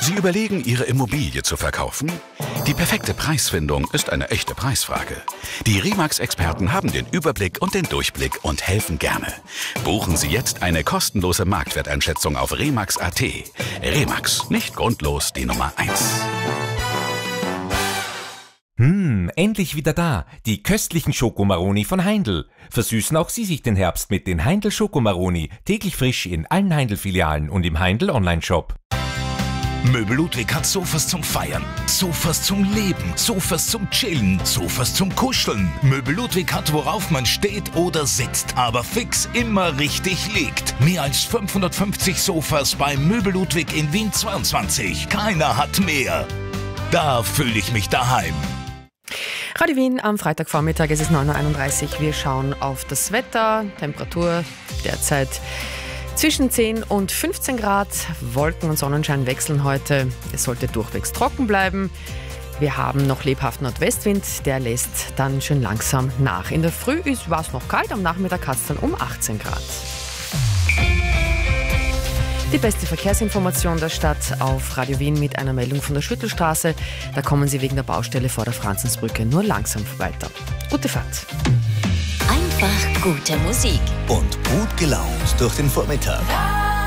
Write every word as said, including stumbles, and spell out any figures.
Sie überlegen, Ihre Immobilie zu verkaufen? Die perfekte Preisfindung ist eine echte Preisfrage. Die Remax-Experten haben den Überblick und den Durchblick und helfen gerne. Buchen Sie jetzt eine kostenlose Marktwerteinschätzung auf remax punkt at. Remax, nicht grundlos die Nummer eins. Hm, endlich wieder da. Die köstlichen Schokomaroni von Heindl. Versüßen auch Sie sich den Herbst mit den Heindl Schokomaroni. Täglich frisch in allen Heindl-Filialen und im Heindl Online-Shop. Möbel Ludwig hat Sofas zum Feiern, Sofas zum Leben, Sofas zum Chillen, Sofas zum Kuscheln. Möbel Ludwig hat, worauf man steht oder sitzt, aber fix immer richtig liegt. Mehr als fünfhundertfünfzig Sofas bei Möbel Ludwig in Wien zweiundzwanzig. Keiner hat mehr. Da fühle ich mich daheim. Radio Wien am Freitagvormittag, es ist neun Uhr einunddreißig. Wir schauen auf das Wetter, Temperatur derzeit zwischen zehn und fünfzehn Grad. Wolken und Sonnenschein wechseln heute. Es sollte durchwegs trocken bleiben. Wir haben noch lebhaften Nordwestwind, der lässt dann schön langsam nach. In der Früh war es noch kalt, am Nachmittag hat es dann um achtzehn Grad. Die beste Verkehrsinformation der Stadt auf Radio Wien mit einer Meldung von der Schüttelstraße. Da kommen Sie wegen der Baustelle vor der Franzensbrücke nur langsam weiter. Gute Fahrt. Einfach gute Musik. Und gut gelaunt durch den Vormittag.